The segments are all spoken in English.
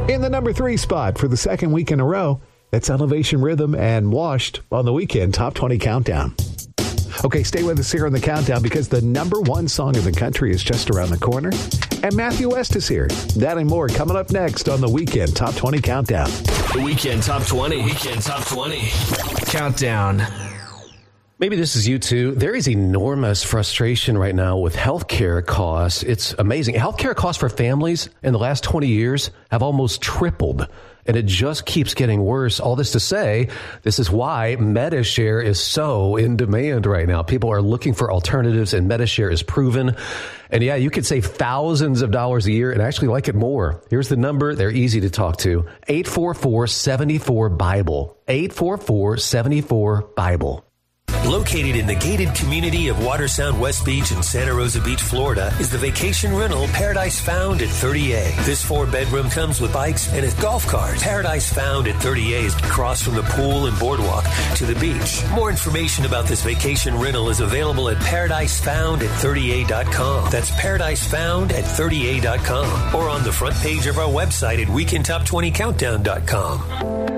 In the number 3 spot for the second week in a row, it's Elevation Rhythm and Washed on the Weekend Top 20 Countdown. Okay, stay with us here on the countdown because the number 1 song in the country is just around the corner. And Matthew West is here. That and more coming up next on the Weekend Top 20 Countdown. The Weekend Top 20. Weekend Top 20 Countdown. Maybe this is you too. There is enormous frustration right now with healthcare costs. It's amazing. Healthcare costs for families in the last 20 years have almost tripled, and it just keeps getting worse. All this to say, this is why Medi-Share is so in demand right now. People are looking for alternatives, and Medi-Share is proven. And yeah, you could save thousands of dollars a year and actually like it more. Here's the number. They're easy to talk to. 844-74-BIBLE. 844-74-BIBLE. Located in the gated community of Watersound West Beach in Santa Rosa Beach, Florida, is the vacation rental Paradise Found at 30A. This 4-bedroom comes with bikes and a golf cart. Paradise Found at 30A is across from the pool and boardwalk to the beach. More information about this vacation rental is available at paradisefoundat30a.com. That's paradisefoundat30a.com, or on the front page of our website at weekendtop20countdown.com.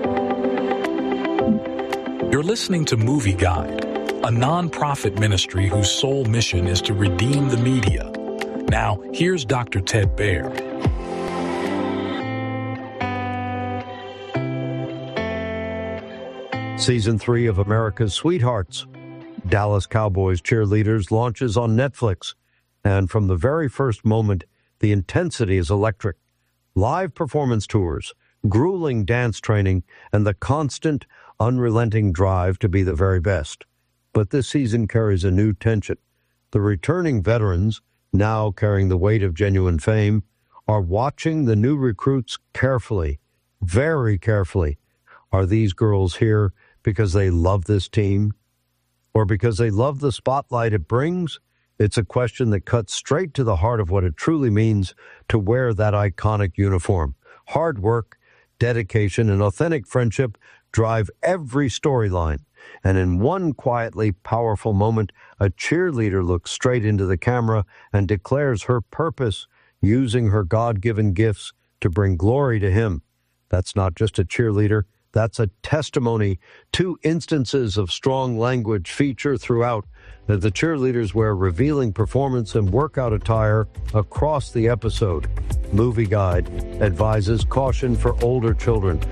You're listening to Movie Guide, a non-profit ministry whose sole mission is to redeem the media. Now, here's Dr. Ted Baer. Season 3 of America's Sweethearts, Dallas Cowboys Cheerleaders, launches on Netflix. And from the very first moment, the intensity is electric. Live performance tours, grueling dance training, and the constant, unrelenting drive to be the very best. But this season carries a new tension. The returning veterans, now carrying the weight of genuine fame, are watching the new recruits carefully, very carefully. Are these girls here because they love this team, or because they love the spotlight it brings? It's a question that cuts straight to the heart of what it truly means to wear that iconic uniform. Hard work, dedication, and authentic friendship drive every storyline. And in one quietly powerful moment, a cheerleader looks straight into the camera and declares her purpose, using her God-given gifts to bring glory to Him. That's not just a cheerleader. That's a testimony. 2 instances of strong language feature throughout. That the cheerleaders wear revealing performance and workout attire across the episode. Movie Guide advises caution for older children.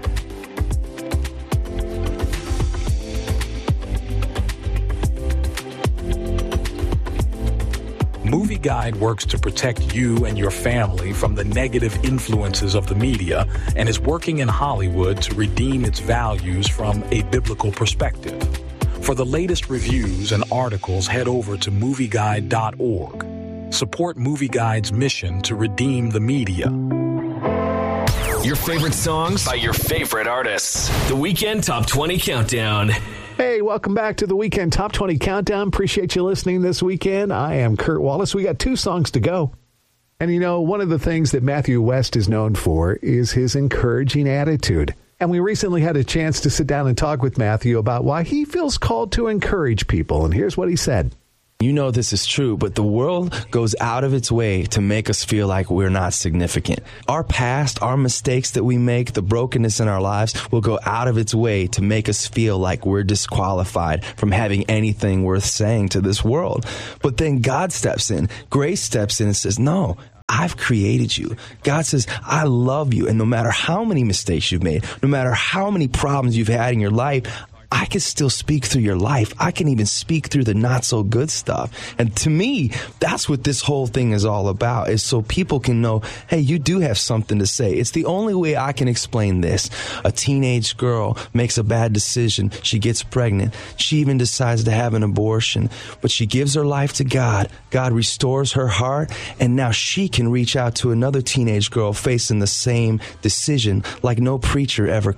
Movie Guide works to protect you and your family from the negative influences of the media and is working in Hollywood to redeem its values from a biblical perspective. For the latest reviews and articles, head over to movieguide.org. Support Movie Guide's mission to redeem the media. Your favorite songs by your favorite artists. The Weekend Top 20 Countdown. Hey, welcome back to the Weekend Top 20 Countdown. Appreciate you listening this weekend. I am Kurt Wallace. We got 2 songs to go. And you know, one of the things that Matthew West is known for is his encouraging attitude. And we recently had a chance to sit down and talk with Matthew about why he feels called to encourage people. And here's what he said. You know this is true, but the world goes out of its way to make us feel like we're not significant. Our past, our mistakes that we make, the brokenness in our lives will go out of its way to make us feel like we're disqualified from having anything worth saying to this world. But then God steps in, grace steps in and says, no, I've created you. God says, I love you. And no matter how many mistakes you've made, no matter how many problems you've had in your life, I can still speak through your life. I can even speak through the not so good stuff. And to me, that's what this whole thing is all about, is so people can know, hey, you do have something to say. It's the only way I can explain this. A teenage girl makes a bad decision. She gets pregnant. She even decides to have an abortion, but she gives her life to God. God restores her heart, and now she can reach out to another teenage girl facing the same decision like no preacher ever could.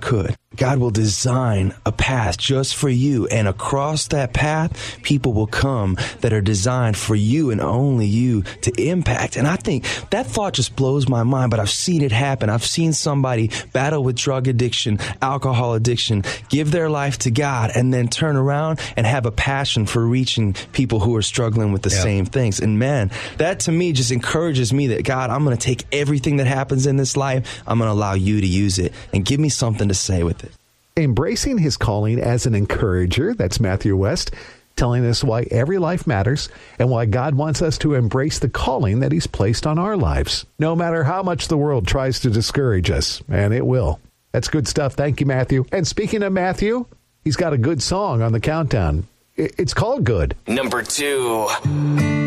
God will design a path just for you. And across that path, people will come that are designed for you and only you to impact. And I think that thought just blows my mind, but I've seen it happen. I've seen somebody battle with drug addiction, alcohol addiction, give their life to God, and then turn around and have a passion for reaching people who are struggling with the same things. And man, that to me just encourages me that, God, I'm going to take everything that happens in this life. I'm going to allow you to use it and give me something to say with it. Embracing his calling as an encourager, that's Matthew West, telling us why every life matters and why God wants us to embrace the calling that he's placed on our lives, no matter how much the world tries to discourage us, and it will. That's good stuff. Thank you, Matthew. And speaking of Matthew, he's got a good song on the countdown. It's called Good. Number 2.